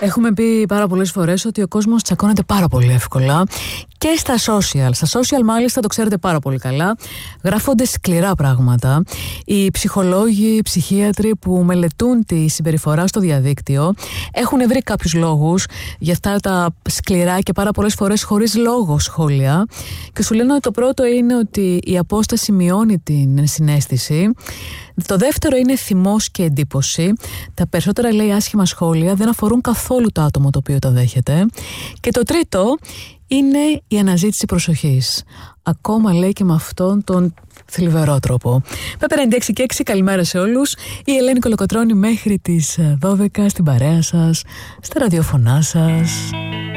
Έχουμε πει πάρα πολλές φορές ότι ο κόσμος τσακώνεται πάρα πολύ εύκολα και στα social. Στα social μάλιστα το ξέρετε πάρα πολύ καλά. Γράφονται σκληρά πράγματα. Οι ψυχολόγοι, οι ψυχίατροι που μελετούν τη συμπεριφορά στο διαδίκτυο έχουν βρει κάποιους λόγους για αυτά τα σκληρά και πάρα πολλές φορές χωρίς λόγο σχόλια. Και σου λένε ότι το πρώτο είναι ότι η απόσταση μειώνει την συναίσθηση. Το δεύτερο είναι θυμός και εντύπωση. Τα περισσότερα, λέει, άσχημα σχόλια δεν αφορούν καθόλου το άτομο το οποίο τα δέχεται. Και το τρίτο είναι η αναζήτηση προσοχής. Ακόμα, λέει, και με αυτόν τον θλιβερό τρόπο. Πέπερα 96 και 6, καλημέρα σε όλους. Η Ελένη Κολοκοτρώνη μέχρι τις 12 στην παρέα σας, στα ραδιοφωνά σας.